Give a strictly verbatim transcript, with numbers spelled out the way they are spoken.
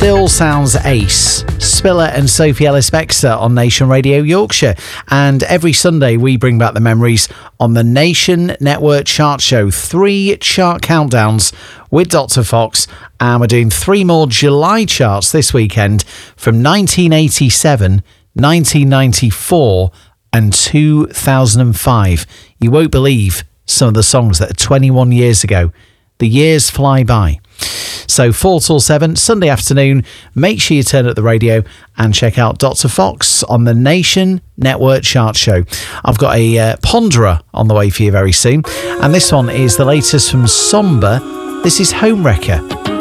Still sounds ace. Spiller and Sophie Ellis-Bextor on Nation Radio Yorkshire. And every Sunday we bring back the memories on the Nation Network Chart Show. Three chart countdowns with Doctor Fox. And we're doing three more July charts this weekend from nineteen eighty-seven, nineteen ninety-four and two thousand five. You won't believe some of the songs that are twenty-one years ago. The years fly by. So four till seven, Sunday afternoon, make sure you turn up the radio and check out Doctor Fox on the Nation Network Chart Show. I've got a uh, ponderer on the way for you very soon. And this one is the latest from Somber. This is Homewrecker.